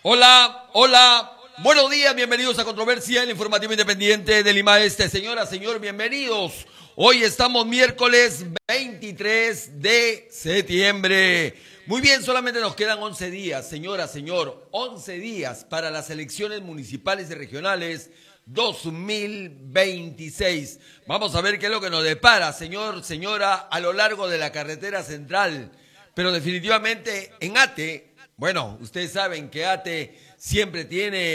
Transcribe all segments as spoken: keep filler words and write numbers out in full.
Hola, hola, buenos días, bienvenidos a Controversia, el informativo independiente de Lima Este. Señora, señor, bienvenidos. Hoy estamos miércoles veintitrés de septiembre. Muy bien, solamente nos quedan once días, señora, señor, once días para las elecciones municipales y regionales dos mil veintiséis. Vamos a ver qué es lo que nos depara, señor, señora, a lo largo de la carretera central. Pero definitivamente en Ate, bueno, ustedes saben que Ate siempre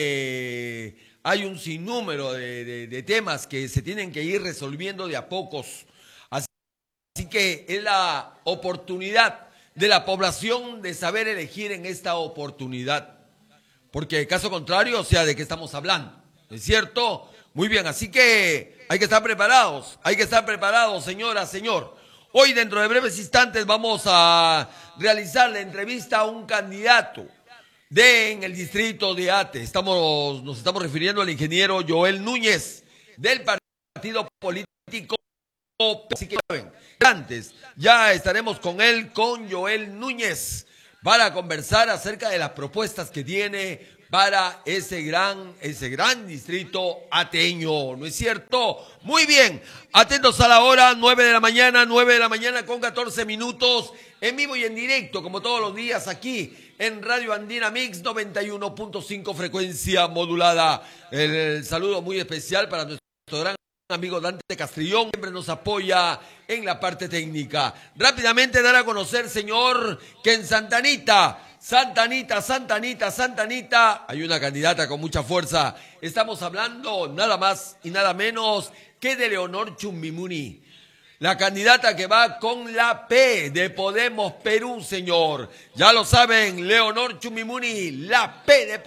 tiene, hay un sinnúmero de, de, de temas que se tienen que ir resolviendo de a pocos. Así, así que es la oportunidad de la población de saber elegir en esta oportunidad. Porque caso contrario, o sea, ¿de qué estamos hablando? ¿Es cierto? Muy bien, así que hay que estar preparados, hay que estar preparados, señora, señor. Hoy, dentro de breves instantes, vamos a realizar la entrevista a un candidato de en el distrito de Ate. Estamos, nos estamos refiriendo al ingeniero Joel Núñez, del partido político. Así que saben, antes ya estaremos con él, con Joel Núñez, para conversar acerca de las propuestas que tiene para ese gran, ese gran distrito ateño, ¿no es cierto? Muy bien, atentos a la hora, nueve de la mañana, nueve de la mañana con catorce minutos, en vivo y en directo, como todos los días aquí en Radio Andina Mix noventa y uno punto cinco frecuencia modulada. El, el saludo muy especial para nuestro gran amigo Dante Castrillón, siempre nos apoya en la parte técnica. Rápidamente dar a conocer, señor, que en Santa Anita, Santa Anita, Santa Anita, Santa Anita, hay una candidata con mucha fuerza. Estamos hablando nada más y nada menos que de Leonor Chumbimuni, la candidata que va con la P de Podemos Perú, señor. Ya lo saben, Leonor Chumbimuni, la P de